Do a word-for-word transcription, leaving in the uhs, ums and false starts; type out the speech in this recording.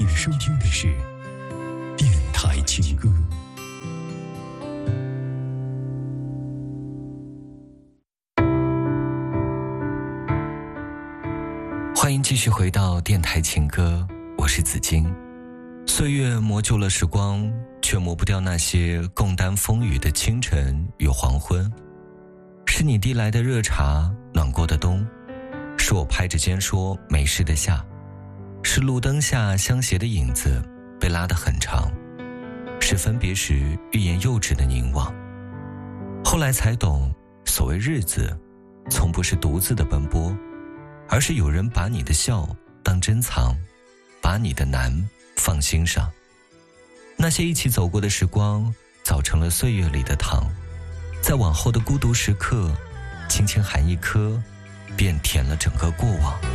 在收听的是电台情歌。 欢迎继续回到电台情歌，我是子金。岁月磨旧了时光，却磨不掉那些共担风雨的清晨与黄昏。是你递来的热茶，暖过的冬，是我拍着肩说没事的夏，是路灯下相携的影子被拉得很长，是分别时欲言又止的凝望。后来才懂，所谓日子从不是独自的奔波，而是有人把你的笑当珍藏，把你的难放心上。那些一起走过的时光，早成了岁月里的糖，在往后的孤独时刻，轻轻含一颗，便甜了整个过往。